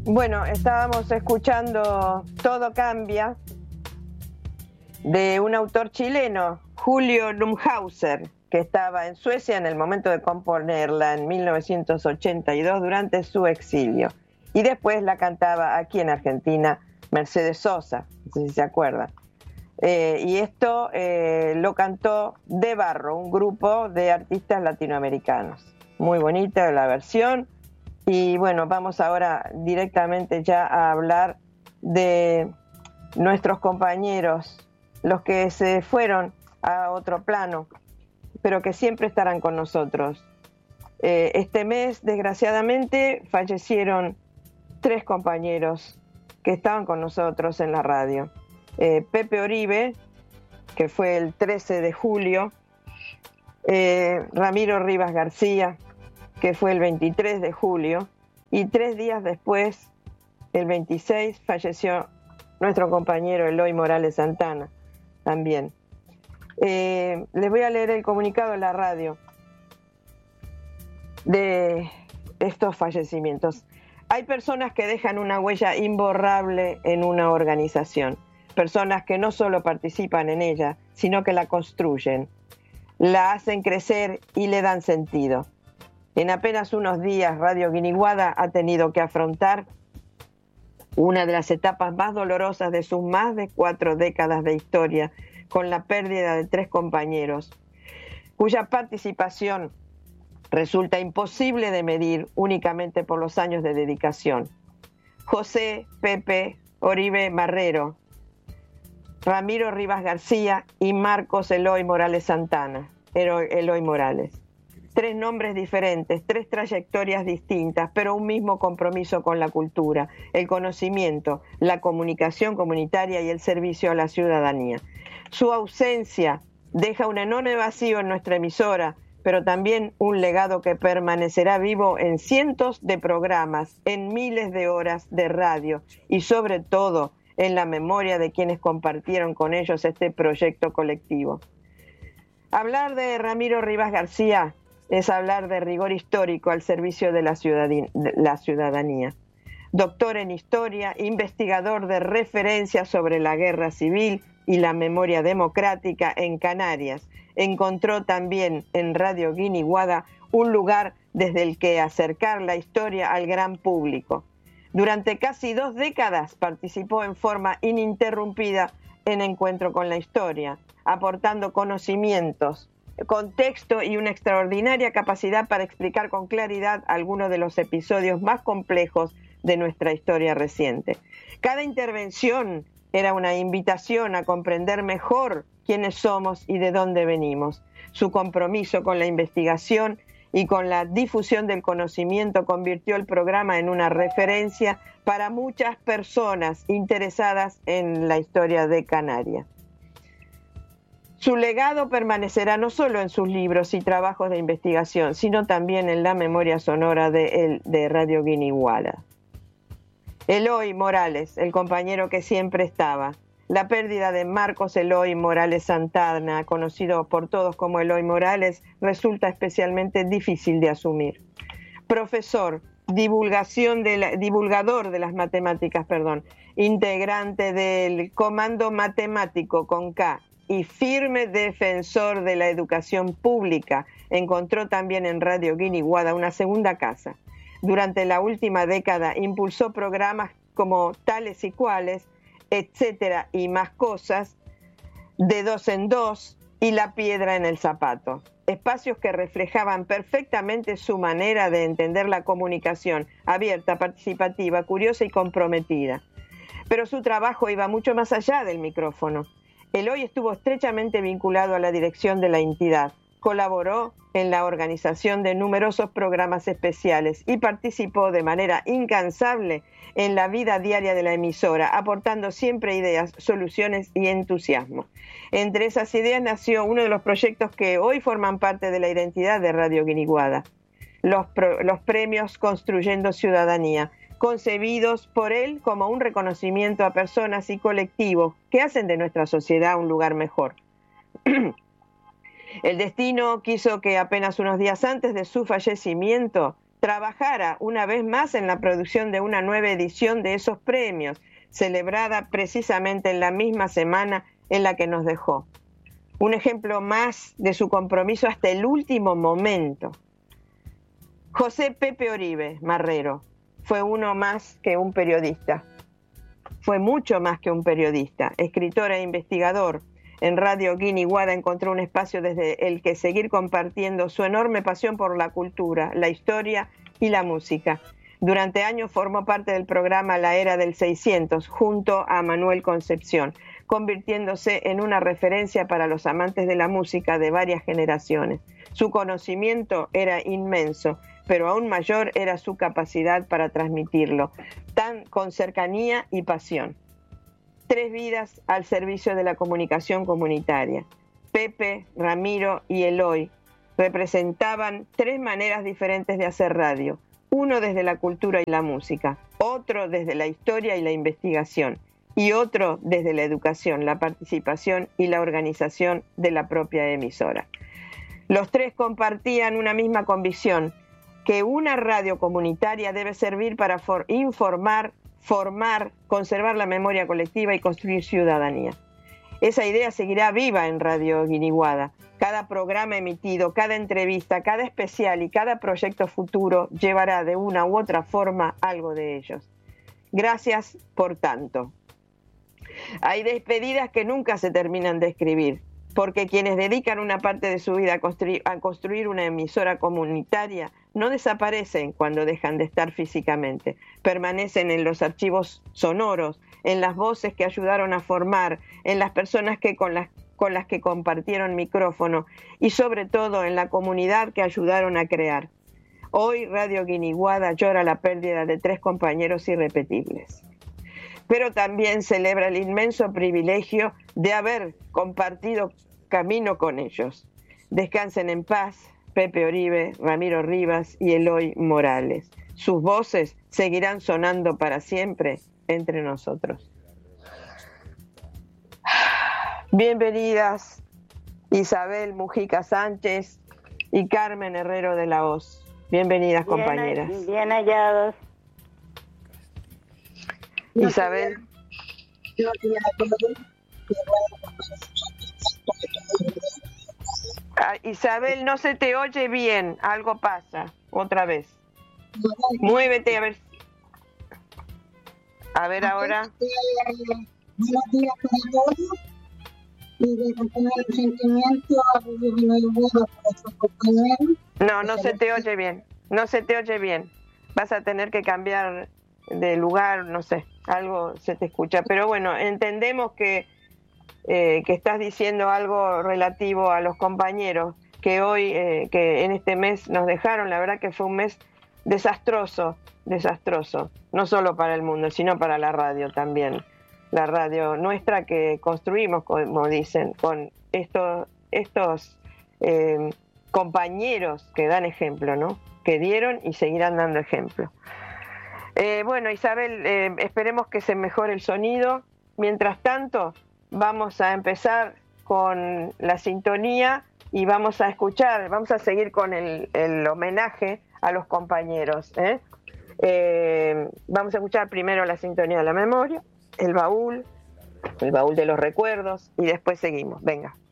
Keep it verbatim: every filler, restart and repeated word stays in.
Bueno, estábamos escuchando Todo Cambia, de un autor chileno, Julio Lumhauser, que estaba en Suecia en el momento de componerla en mil novecientos ochenta y dos durante su exilio. Y después la cantaba aquí en Argentina Mercedes Sosa, no sé si se acuerdan. Eh, y esto eh, lo cantó De Barro, un grupo de artistas latinoamericanos. Muy bonita la versión. Y bueno, vamos ahora directamente ya a hablar de nuestros compañeros, los que se fueron a otro plano, pero que siempre estarán con nosotros. Eh, este mes, desgraciadamente, fallecieron tres compañeros que estaban con nosotros en la radio. Eh, Pepe Oribe, que fue el trece de julio, eh, Ramiro Rivas García, que fue el veintitrés de julio, y tres días después, el veintiséis, falleció nuestro compañero Eloy Morales Santana, también. Eh, les voy a leer el comunicado de la radio de estos fallecimientos. Hay personas que dejan una huella imborrable en una organización, personas que no solo participan en ella, sino que la construyen, la hacen crecer y le dan sentido. En apenas unos días, Radio Guiniguada ha tenido que afrontar una de las etapas más dolorosas de sus más de cuatro décadas de historia, con la pérdida de tres compañeros, cuya participación resulta imposible de medir únicamente por los años de dedicación. José Pepe Oribe Marrero, Ramiro Rivas García y Marcos Eloy Morales Santana. Eloy Morales. Tres nombres diferentes, tres trayectorias distintas, pero un mismo compromiso con la cultura, el conocimiento, la comunicación comunitaria y el servicio a la ciudadanía. Su ausencia deja un enorme vacío en nuestra emisora, pero también un legado que permanecerá vivo en cientos de programas, en miles de horas de radio y sobre todo en la memoria de quienes compartieron con ellos este proyecto colectivo. Hablar de Ramiro Rivas García es hablar de rigor histórico al servicio de la ciudadanía. Doctor en historia, investigador de referencia sobre la guerra civil y la memoria democrática en Canarias, encontró también en Radio Guiniguada un lugar desde el que acercar la historia al gran público. Durante casi dos décadas participó en forma ininterrumpida en Encuentro con la Historia, aportando conocimientos, contexto y una extraordinaria capacidad para explicar con claridad algunos de los episodios más complejos de nuestra historia reciente. Cada intervención era una invitación a comprender mejor quiénes somos y de dónde venimos. Su compromiso con la investigación y con la difusión del conocimiento convirtió el programa en una referencia para muchas personas interesadas en la historia de Canarias. Su legado permanecerá no solo en sus libros y trabajos de investigación, sino también en la memoria sonora de, el, de Radio Guiniguada. Eloy Morales, el compañero que siempre estaba. La pérdida de Marcos Eloy Morales Santana, conocido por todos como Eloy Morales, resulta especialmente difícil de asumir. Profesor, divulgación de la, divulgador de las matemáticas, perdón, integrante del Comando Matemático con K, y firme defensor de la educación pública, encontró también en Radio Guiniguada una segunda casa. Durante la última década impulsó programas como Tales y Cuales, etcétera, y más cosas, De Dos en Dos y La Piedra en el Zapato. Espacios que reflejaban perfectamente su manera de entender la comunicación, abierta, participativa, curiosa y comprometida. Pero su trabajo iba mucho más allá del micrófono. Eloy estuvo estrechamente vinculado a la dirección de la entidad, colaboró en la organización de numerosos programas especiales y participó de manera incansable en la vida diaria de la emisora, aportando siempre ideas, soluciones y entusiasmo. Entre esas ideas nació uno de los proyectos que hoy forman parte de la identidad de Radio Guiniguada, los, pro, los premios Construyendo Ciudadanía, concebidos por él como un reconocimiento a personas y colectivos que hacen de nuestra sociedad un lugar mejor. El destino quiso que apenas unos días antes de su fallecimiento trabajara una vez más en la producción de una nueva edición de esos premios, celebrada precisamente en la misma semana en la que nos dejó. Un ejemplo más de su compromiso hasta el último momento. José Pepe Oribe Marrero fue uno más que un periodista. Fue mucho más que un periodista, escritor e investigador. En Radio Guiniguada encontró un espacio desde el que seguir compartiendo su enorme pasión por la cultura, la historia y la música. Durante años formó parte del programa La Era del seiscientos junto a Manuel Concepción, convirtiéndose en una referencia para los amantes de la música de varias generaciones. Su conocimiento era inmenso, pero aún mayor era su capacidad para transmitirlo, tan con cercanía y pasión. Tres vidas al servicio de la comunicación comunitaria. Pepe, Ramiro y Eloy representaban tres maneras diferentes de hacer radio. Uno desde la cultura y la música, otro desde la historia y la investigación, y otro desde la educación, la participación y la organización de la propia emisora. Los tres compartían una misma convicción, que una radio comunitaria debe servir para for- informar, formar, conservar la memoria colectiva y construir ciudadanía. Esa idea seguirá viva en Radio Guiniguada. Cada programa emitido, cada entrevista, cada especial y cada proyecto futuro llevará de una u otra forma algo de ellos. Gracias por tanto. Hay despedidas que nunca se terminan de escribir, porque quienes dedican una parte de su vida a construir, a construir una emisora comunitaria no desaparecen cuando dejan de estar físicamente, permanecen en los archivos sonoros, en las voces que ayudaron a formar, en las personas que con las, con las que compartieron micrófono y sobre todo en la comunidad que ayudaron a crear. Hoy Radio Guiniguada llora la pérdida de tres compañeros irrepetibles, pero también celebra el inmenso privilegio de haber compartido camino con ellos. Descansen en paz Pepe Oribe, Ramiro Rivas y Eloy Morales. Sus voces seguirán sonando para siempre entre nosotros. Bienvenidas Isabel Mujica Sánchez y Carmen Herrero de la Hoz. Bienvenidas, bien, compañeras. Bien hallados. Isabel. Ah, Isabel, no se te oye bien, algo pasa, otra vez. Muévete, a ver. A ver ahora. Buenos días para todos y de continuar el sentimiento a vivir en el mundo para sus compañeros. No, no se te oye bien, no se te oye bien. Vas a tener que cambiar de lugar, no sé, algo se te escucha. Pero bueno, entendemos que, eh, que estás diciendo algo relativo a los compañeros que hoy, eh, que en este mes nos dejaron. La verdad que fue un mes desastroso, desastroso, no solo para el mundo, sino para la radio también. La radio nuestra que construimos, como dicen, con estos, estos eh, compañeros que dan ejemplo, ¿no? Que dieron y seguirán dando ejemplo. Eh, bueno, Isabel, eh, esperemos que se mejore el sonido. Mientras tanto, vamos a empezar con la sintonía y vamos a escuchar, vamos a seguir con el, el homenaje a los compañeros, ¿eh? Eh, vamos a escuchar primero la sintonía de la memoria, el baúl, el baúl de los recuerdos y después seguimos. Venga.